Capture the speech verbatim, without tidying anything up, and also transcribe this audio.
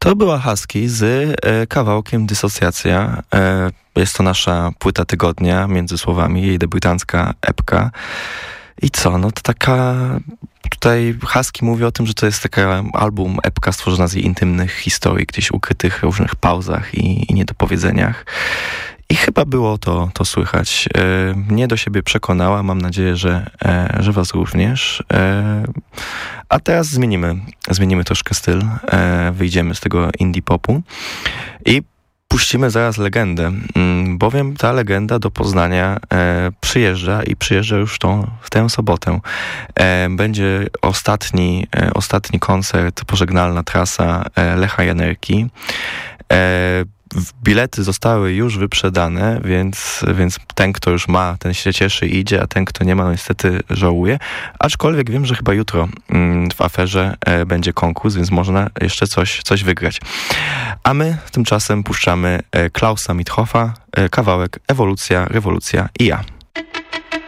To była Husky z e, kawałkiem Dysocjacja. E, jest to nasza płyta tygodnia, między słowami, jej debiutancka epka. I co, no to taka... Tutaj Husky mówi o tym, że to jest taka album, epka stworzona z jej intymnych historii, gdzieś ukrytych w różnych pauzach i, i niedopowiedzeniach. I chyba było to, to słychać. E, mnie do siebie przekonała, mam nadzieję, że, e, że was również. E, a teraz zmienimy, zmienimy troszkę styl, e, wyjdziemy z tego indie popu i puścimy zaraz legendę, bowiem ta legenda do Poznania e, przyjeżdża i przyjeżdża już tą, w tę sobotę. E, będzie ostatni, e, ostatni koncert, pożegnalna trasa e, Lecha Janerki. E, Bilety zostały już wyprzedane, więc, więc ten, kto już ma, ten się cieszy i idzie, a ten, kto nie ma, no niestety żałuje. Aczkolwiek wiem, że chyba jutro mm, w aferze e, będzie konkurs, więc można jeszcze coś, coś wygrać. A my tymczasem puszczamy e, Klausa Mithofa, e, kawałek Ewolucja, Rewolucja i ja.